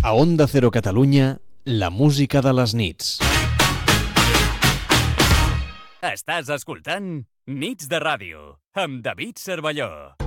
A Onda Cero Catalunya, la música de les nits. Estàs escoltant Nits de Ràdio, amb David Cervelló.